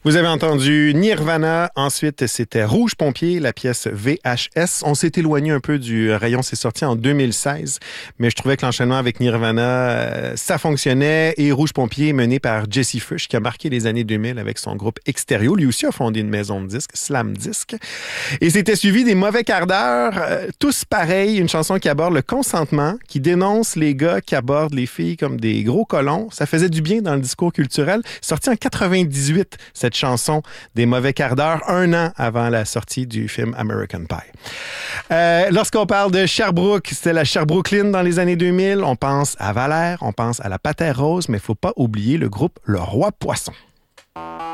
Vous avez entendu Nirvana, ensuite c'était Rouge Pompier, la pièce VHS. On s'est éloigné un peu du rayon, c'est sorti en 2016, mais je trouvais que l'enchaînement avec Nirvana, ça fonctionnait. Et Rouge Pompier, mené par Jesse Fush, qui a marqué les années 2000 avec son groupe Extérieur. Lui aussi a fondé une maison de disques, Slam Disc. Et c'était suivi des Mauvais Quarts d'heure, tous pareils, une chanson qui aborde le consentement, qui dénonce les gars qui abordent les filles comme des gros colons. Ça faisait du bien dans le discours culturel. Sorti en 98, cette chanson des Mauvais Quarts d'heure, un an avant la sortie du film American Pie. Lorsqu'on parle de Sherbrooke, c'était la Sherbrooklyn dans les années 2000. On pense à Valère, on pense à la Patère Rose, mais il ne faut pas oublier le groupe Le Roi Poisson.